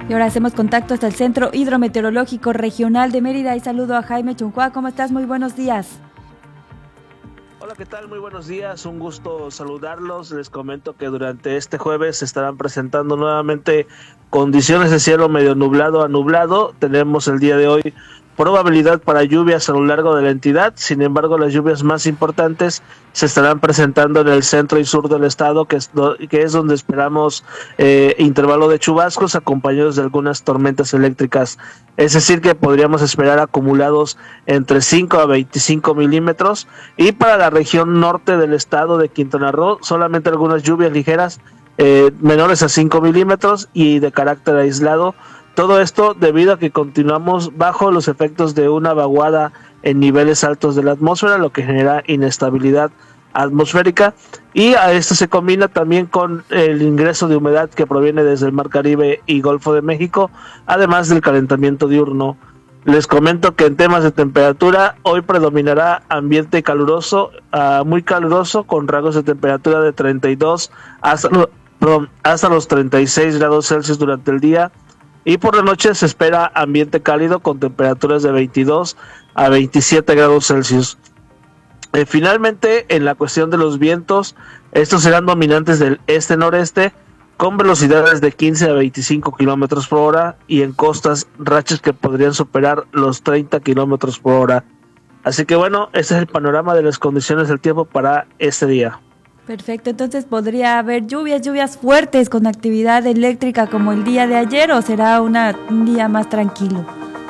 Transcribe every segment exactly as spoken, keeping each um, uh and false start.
Y ahora hacemos contacto hasta el Centro Hidrometeorológico Regional de Mérida y saludo a Jaime Chunjua. ¿Cómo estás? Muy buenos días. Hola, ¿qué tal? Muy buenos días, un gusto saludarlos. Les comento que durante este jueves se estarán presentando nuevamente condiciones de cielo medio nublado a nublado. Tenemos el día de hoy probabilidad para lluvias a lo largo de la entidad. Sin embargo, las lluvias más importantes se estarán presentando en el centro y sur del estado, que es, do, que es donde esperamos eh, intervalo de chubascos acompañados de algunas tormentas eléctricas. Es decir, que podríamos esperar acumulados entre cinco a veinticinco milímetros. Y para la región norte del estado de Quintana Roo, solamente algunas lluvias ligeras eh, menores a cinco milímetros y de carácter aislado. Todo esto debido a que continuamos bajo los efectos de una vaguada en niveles altos de la atmósfera, lo que genera inestabilidad atmosférica, y a esto se combina también con el ingreso de humedad que proviene desde el Mar Caribe y Golfo de México, además del calentamiento diurno. Les comento que en temas de temperatura, hoy predominará ambiente caluroso, uh, muy caluroso, con rangos de temperatura de treinta y dos hasta, perdón, hasta los treinta y seis grados Celsius durante el día. Y por la noche se espera ambiente cálido con temperaturas de veintidós a veintisiete grados Celsius. Eh, finalmente, en la cuestión de los vientos, estos serán dominantes del este-noreste con velocidades de quince a veinticinco kilómetros por hora y en costas rachas que podrían superar los treinta kilómetros por hora. Así que bueno, ese es el panorama de las condiciones del tiempo para este día. Perfecto, entonces podría haber lluvias, lluvias fuertes con actividad eléctrica como el día de ayer, o será una, un día más tranquilo.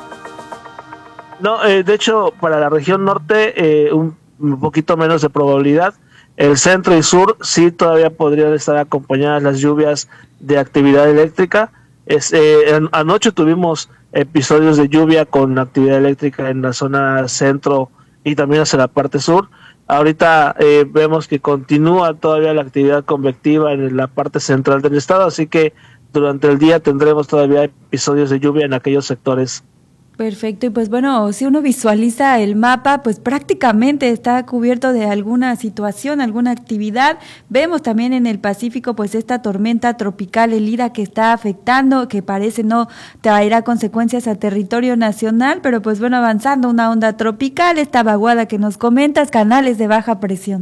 No, eh, de hecho para la región norte eh, un, un poquito menos de probabilidad. El centro y sur sí todavía podrían estar acompañadas las lluvias de actividad eléctrica. Es, eh, en, anoche tuvimos episodios de lluvia con actividad eléctrica en la zona centro y también hacia la parte sur. Ahorita eh, vemos que continúa todavía la actividad convectiva en la parte central del estado, así que durante el día tendremos todavía episodios de lluvia en aquellos sectores. Perfecto, y pues bueno, si uno visualiza el mapa, pues prácticamente está cubierto de alguna situación, alguna actividad. Vemos también en el Pacífico pues esta tormenta tropical Elira que está afectando, que parece no traerá consecuencias a territorio nacional, pero pues bueno, avanzando una onda tropical, esta vaguada que nos comentas, canales de baja presión.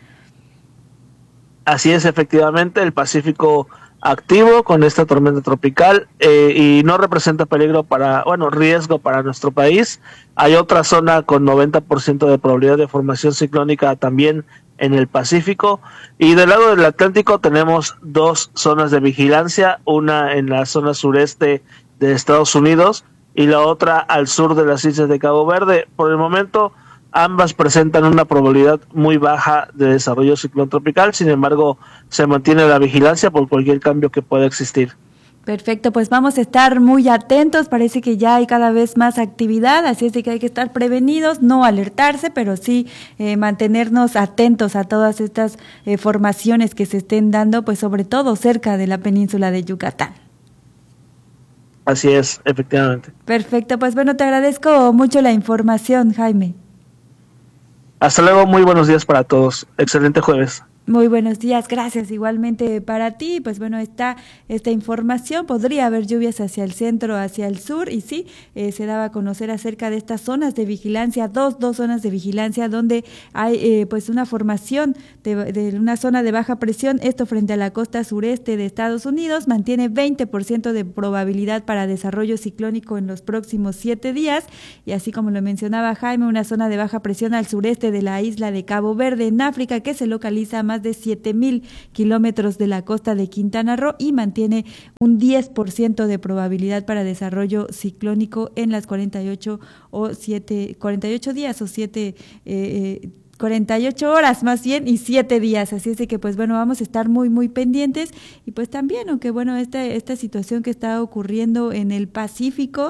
Así es, efectivamente, el Pacífico activo con esta tormenta tropical eh, y no representa peligro para, bueno, riesgo para nuestro país. Hay otra zona con noventa por ciento de probabilidad de formación ciclónica también en el Pacífico, y del lado del Atlántico tenemos dos zonas de vigilancia, una en la zona sureste de Estados Unidos y la otra al sur de las islas de Cabo Verde. Por el momento ambas presentan una probabilidad muy baja de desarrollo ciclón tropical, sin embargo, se mantiene la vigilancia por cualquier cambio que pueda existir. Perfecto, pues vamos a estar muy atentos, parece que ya hay cada vez más actividad, así es de que hay que estar prevenidos, no alertarse, pero sí eh, mantenernos atentos a todas estas eh, formaciones que se estén dando, pues sobre todo cerca de la península de Yucatán. Así es, efectivamente. Perfecto, pues bueno, te agradezco mucho la información, Jaime. Hasta luego, muy buenos días para todos. Excelente jueves. Muy buenos días, gracias igualmente para ti. Pues bueno, está esta información, podría haber lluvias hacia el centro, hacia el sur, y sí, eh, se daba a conocer acerca de estas zonas de vigilancia, dos, dos zonas de vigilancia donde hay eh, pues una formación de, de una zona de baja presión, esto frente a la costa sureste de Estados Unidos, mantiene veinte por ciento de probabilidad para desarrollo ciclónico en los próximos siete días, y así como lo mencionaba Jaime, una zona de baja presión al sureste de la isla de Cabo Verde en África que se localiza a más de siete mil kilómetros de la costa de Quintana Roo y mantiene un diez por ciento de probabilidad para desarrollo ciclónico en las cuarenta y ocho o siete, cuarenta y ocho días o siete eh, cuarenta y ocho horas más bien y siete días, así es de que pues bueno, vamos a estar muy muy pendientes, y pues también, aunque bueno, esta, esta situación que está ocurriendo en el Pacífico,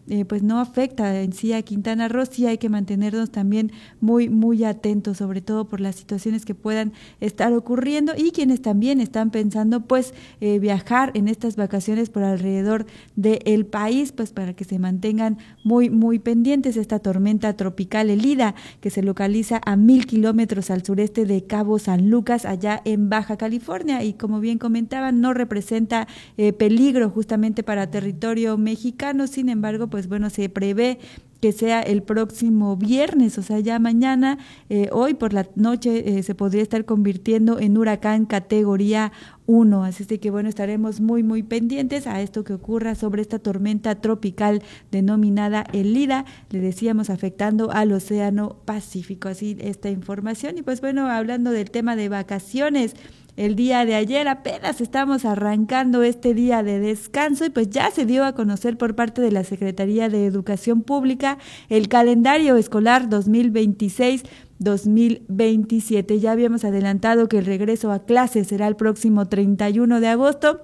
eh, pues no afecta en sí a Quintana Roo. Sí hay que mantenernos también muy, muy atentos, sobre todo por las situaciones que puedan estar ocurriendo, y quienes también están pensando pues eh, viajar en estas vacaciones por alrededor del país, pues para que se mantengan muy, muy pendientes. Esta tormenta tropical Elida, que se localiza a mil kilómetros al sureste de Cabo San Lucas, allá en Baja California, y como bien comentaban, no representa eh, peligro justamente para territorio mexicano. Sin embargo, pues bueno, se prevé que sea el próximo viernes, o sea, ya mañana, eh, hoy por la noche, eh, se podría estar convirtiendo en huracán categoría uno. Así es de que, bueno, estaremos muy, muy pendientes a esto que ocurra sobre esta tormenta tropical denominada Elida, le decíamos, afectando al Océano Pacífico. Así esta información. Y pues bueno, hablando del tema de vacaciones, el día de ayer apenas estamos arrancando este día de descanso, y pues ya se dio a conocer por parte de la Secretaría de Educación Pública el calendario escolar dos mil veintiséis dos mil veintisiete. Ya habíamos adelantado que el regreso a clases será el próximo treinta y uno de agosto.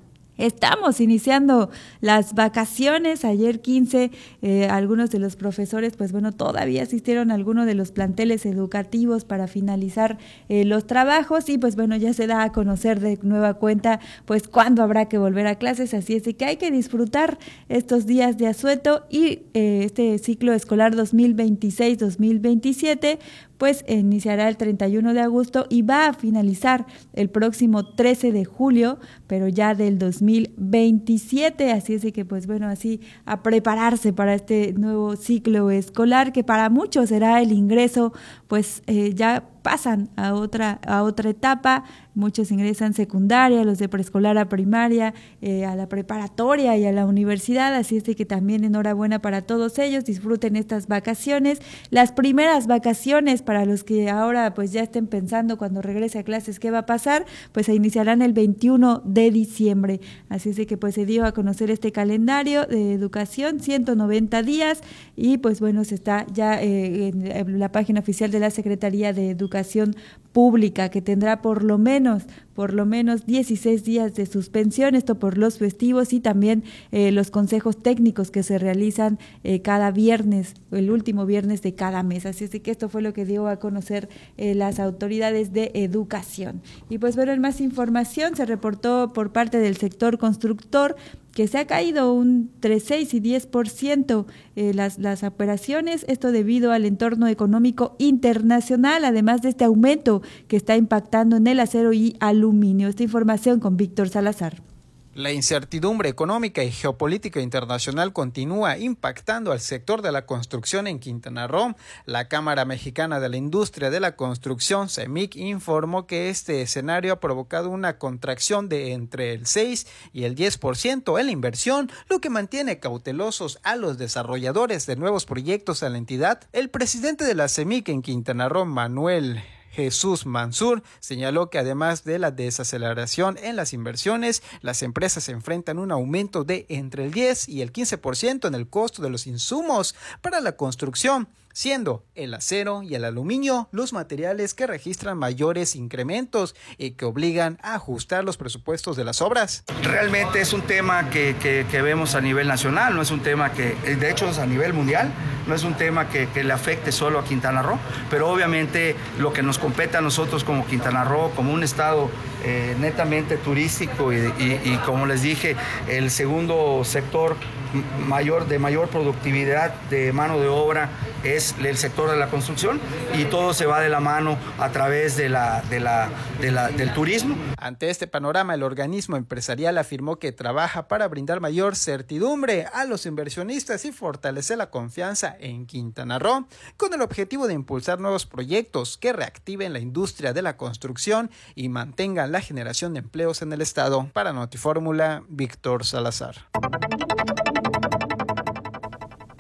Estamos iniciando las vacaciones. Ayer quince, eh, algunos de los profesores, pues bueno, todavía asistieron a algunos de los planteles educativos para finalizar eh, los trabajos, y pues bueno, ya se da a conocer de nueva cuenta pues cuándo habrá que volver a clases. Así es de que hay que disfrutar estos días de asueto, y eh, este ciclo escolar dos mil veintiséis dos mil veintisiete pues iniciará el treinta y uno de agosto y va a finalizar el próximo trece de julio, pero ya del dos mil veintisiete. Así es de que, pues bueno, así a prepararse para este nuevo ciclo escolar, que para muchos será el ingreso, pues eh, ya pasan a otra a otra etapa. Muchos ingresan secundaria, los de preescolar a primaria, eh, a la preparatoria y a la universidad. Así es de que también enhorabuena para todos ellos, disfruten estas vacaciones, las primeras vacaciones para los que ahora pues ya estén pensando cuando regrese a clases qué va a pasar, pues se iniciarán el veintiuno de diciembre. Así es de que pues se dio a conocer este calendario de educación, ciento noventa días, y pues bueno, se está ya eh, en la página oficial de la Secretaría de Educación Pública, que tendrá por lo menos por lo menos dieciséis días de suspensión, esto por los festivos, y también eh, los consejos técnicos que se realizan eh, cada viernes, el último viernes de cada mes. Así es que esto fue lo que dio a conocer eh, las autoridades de educación. Y pues bueno, en más información se reportó por parte del sector constructor que se ha caído un entre seis y diez por ciento eh, las, las operaciones, esto debido al entorno económico internacional, además de este aumento que está impactando en el acero y aluminio. Esta información con Víctor Salazar. La incertidumbre económica y geopolítica internacional continúa impactando al sector de la construcción en Quintana Roo. La Cámara Mexicana de la Industria de la Construcción, CEMIC, informó que este escenario ha provocado una contracción de entre el seis y el diez por ciento en la inversión, lo que mantiene cautelosos a los desarrolladores de nuevos proyectos en la entidad. El presidente de la CEMIC en Quintana Roo, Manuel Jesús Mansur, señaló que además de la desaceleración en las inversiones, las empresas enfrentan un aumento de entre el diez y el quince por ciento en el costo de los insumos para la construcción, siendo el acero y el aluminio los materiales que registran mayores incrementos y que obligan a ajustar los presupuestos de las obras. Realmente es un tema que, que, que vemos a nivel nacional, no es un tema que, de hecho es a nivel mundial, no es un tema que, que le afecte solo a Quintana Roo, pero obviamente lo que nos compete a nosotros como Quintana Roo, como un estado eh, netamente turístico y, y, y como les dije, el segundo sector mayor de mayor productividad de mano de obra es el sector de la construcción, y todo se va de la mano a través de la, de la, de la, del turismo. Ante este panorama, el organismo empresarial afirmó que trabaja para brindar mayor certidumbre a los inversionistas y fortalecer la confianza en Quintana Roo, con el objetivo de impulsar nuevos proyectos que reactiven la industria de la construcción y mantengan la generación de empleos en el estado. Para Notifórmula, Víctor Salazar.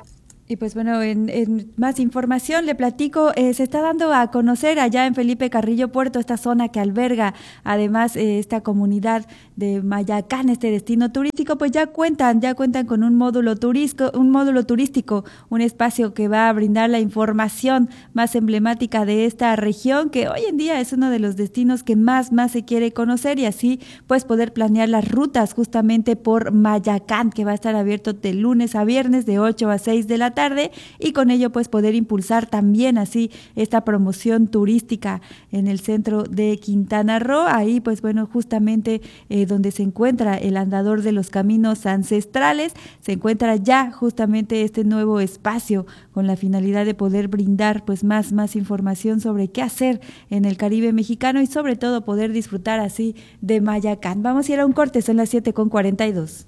Y pues bueno, en, en más información le platico, eh, se está dando a conocer allá en Felipe Carrillo Puerto, esta zona que alberga además eh, esta comunidad de Mayacán, este destino turístico, pues ya cuentan, ya cuentan con un módulo turístico, un módulo turístico, un espacio que va a brindar la información más emblemática de esta región, que hoy en día es uno de los destinos que más, más se quiere conocer y así pues poder planear las rutas justamente por Mayacán, que va a estar abierto de lunes a viernes de ocho a seis de la tarde y con ello pues poder impulsar también así esta promoción turística en el centro de Quintana Roo, ahí pues bueno justamente eh, donde se encuentra el andador de los caminos ancestrales, se encuentra ya justamente este nuevo espacio con la finalidad de poder brindar pues más, más información sobre qué hacer en el Caribe mexicano y sobre todo poder disfrutar así de Mayacán. Vamos a ir a un corte, son las siete con cuarenta y dos.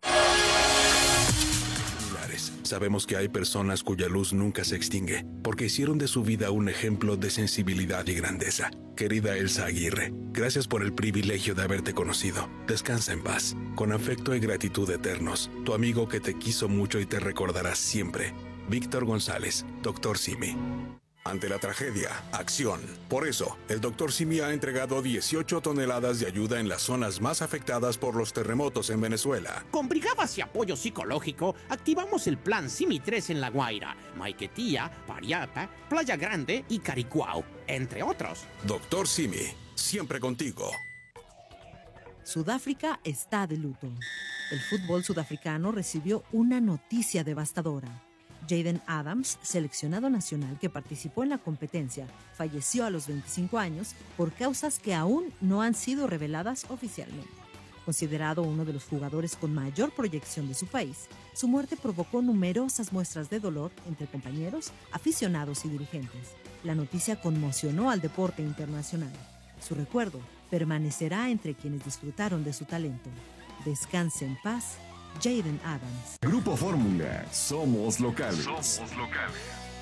Sabemos que hay personas cuya luz nunca se extingue, porque hicieron de su vida un ejemplo de sensibilidad y grandeza. Querida Elsa Aguirre, gracias por el privilegio de haberte conocido. Descansa en paz. Con afecto y gratitud eternos, tu amigo que te quiso mucho y te recordará siempre. Víctor González, doctor Simi. Ante la tragedia, acción. Por eso, el doctor Simi ha entregado dieciocho toneladas de ayuda en las zonas más afectadas por los terremotos en Venezuela. Con brigadas y apoyo psicológico, activamos el plan Simi tres en La Guaira, Maiquetía, Pariapa, Playa Grande y Caricuao, entre otros. Doctor Simi, siempre contigo. Sudáfrica está de luto. El fútbol sudafricano recibió una noticia devastadora. Jaden Adams, seleccionado nacional que participó en la competencia, falleció a los veinticinco años por causas que aún no han sido reveladas oficialmente. Considerado uno de los jugadores con mayor proyección de su país, su muerte provocó numerosas muestras de dolor entre compañeros, aficionados y dirigentes. La noticia conmocionó al deporte internacional. Su recuerdo permanecerá entre quienes disfrutaron de su talento. Descanse en paz, Jaden Adams. Grupo Fórmula, somos locales. Somos locales.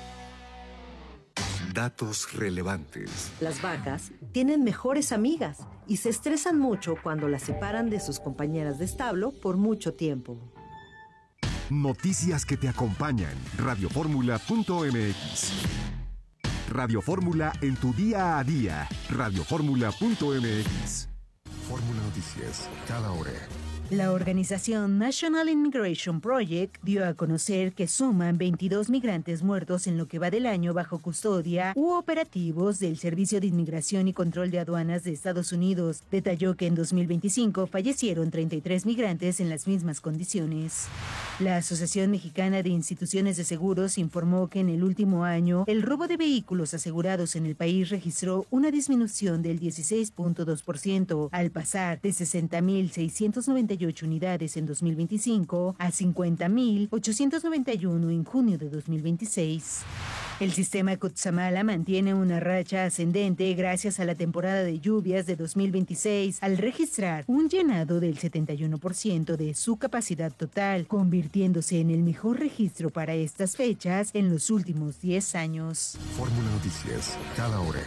Datos relevantes. Las vacas tienen mejores amigas y se estresan mucho cuando las separan de sus compañeras de establo por mucho tiempo. Noticias que te acompañan. radio fórmula punto m x. Radio Fórmula en tu día a día. radio fórmula punto m x. Fórmula Noticias, cada hora. La organización National Immigration Project dio a conocer que suman veintidós migrantes muertos en lo que va del año bajo custodia u operativos del Servicio de Inmigración y Control de Aduanas de Estados Unidos. Detalló que en dos mil veinticinco fallecieron treinta y tres migrantes en las mismas condiciones. La Asociación Mexicana de Instituciones de Seguros informó que en el último año el robo de vehículos asegurados en el país registró una disminución del dieciséis punto dos por ciento al pasar de sesenta mil seiscientos noventa y ocho unidades en dos mil veinticinco a cincuenta mil ochocientos noventa y uno en junio de dos mil veintiséis. El sistema Cutzamala mantiene una racha ascendente gracias a la temporada de lluvias de dos mil veintiséis al registrar un llenado del setenta y uno por ciento de su capacidad total, convirtiéndose en el mejor registro para estas fechas en los últimos diez años. Fórmula Noticias, cada hora.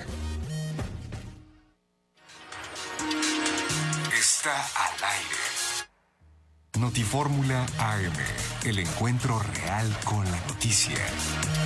Está al aire. Notifórmula A M, el encuentro real con la noticia.